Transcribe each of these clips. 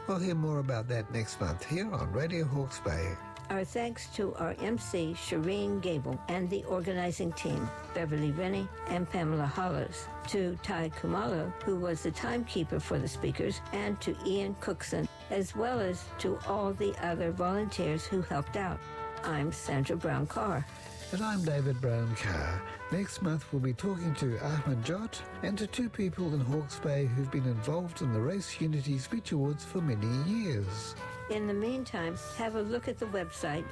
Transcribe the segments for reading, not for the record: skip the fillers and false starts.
We'll hear more about that next month here on Radio Hawke's Bay. Our thanks to our MC, Shireen Gable, and the organizing team, Beverly Rennie and Pamela Hollis, to Ty Kumalo, who was the timekeeper for the speakers, and to Ian Cookson, as well as to all the other volunteers who helped out. I'm Sandra Brown-Carr. And I'm David Brown-Carr. Next month we'll be talking to Ahmed Jot and to two people in Hawke's Bay who've been involved in the Race Unity Speech Awards for many years. In the meantime, have a look at the website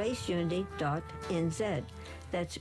raceunity.nz. That's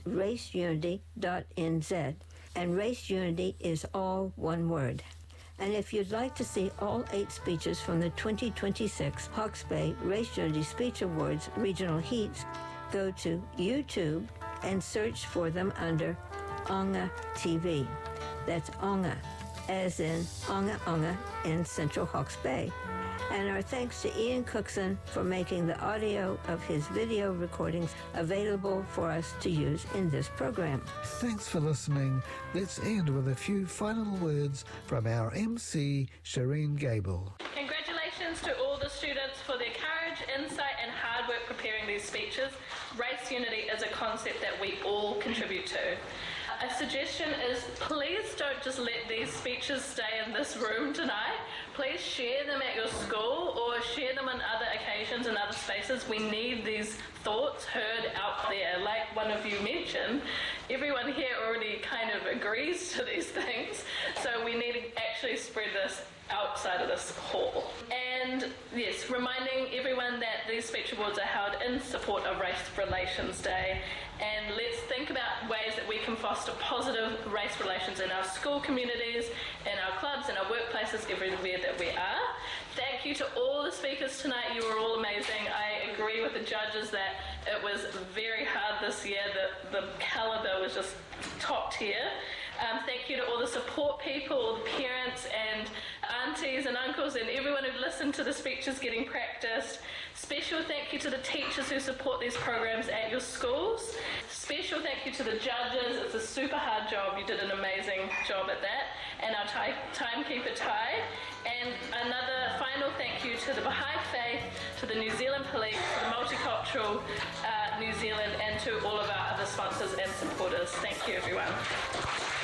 raceunity.nz. And Race Unity is all one word. And if you'd like to see all 8 speeches from the 2026 Hawke's Bay Race Unity Speech Awards Regional Heats, go to YouTube and search for them under Onga TV. That's Onga, as in Onga Onga in Central Hawke's Bay. And our thanks to Ian Cookson for making the audio of his video recordings available for us to use in this program. Thanks for listening. Let's end with a few final words from our MC, Shireen Gable. Congratulations to all the students for their courage, insight and hard work preparing these speeches. Race unity is a concept that we all contribute to. A suggestion is please don't just let these speeches stay in this room tonight. Please share them at your school or share them on other occasions and other spaces. We need these thoughts heard out there. Like one of you mentioned, everyone here already kind of agrees to these things. So we need to actually spread this outside of this hall. And yes, reminding everyone that these speech awards are held in support of Race Relations Day, and let's think about ways that we can foster positive race relations in our school communities, in our clubs, in our workplaces, everywhere that we are. Thank you to all the speakers tonight. You were all amazing. I agree with the judges that it was very hard this year. The caliber was just top tier. Thank you to all the support people, the parents and aunties and uncles and everyone who listened to the speeches getting practiced. Special thank you to the teachers who support these programs at your schools. Special thank you to the judges. It's a super hard job. You did an amazing job at that. And our timekeeper Ty. And another final thank you to the Baha'i Faith, to the New Zealand Police, to the Multicultural New Zealand, and to all of our other sponsors and supporters. Thank you, everyone.